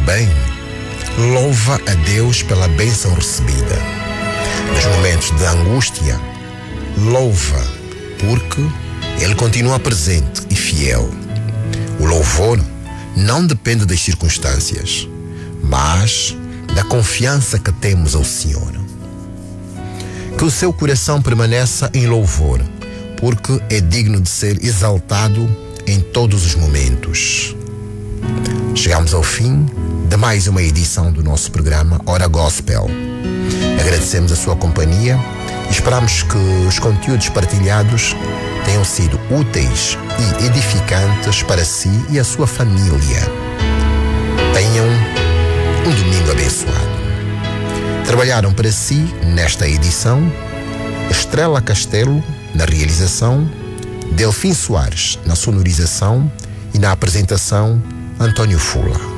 bem, louva a Deus pela bênção recebida. Nos momentos de angústia, louva, porque Ele continua presente e fiel. O louvor não depende das circunstâncias, mas da confiança que temos ao Senhor. Que o seu coração permaneça em louvor, porque é digno de ser exaltado em todos os momentos. Chegamos ao fim de mais uma edição do nosso programa Hora Gospel. Agradecemos a sua companhia e esperamos que os conteúdos partilhados tenham sido úteis e edificantes para si e a sua família. Tenham um domingo abençoado. Trabalharam para si, nesta edição, Estrela Castelo, na realização, Delfim Soares, na sonorização e na apresentação, Antônio Fula.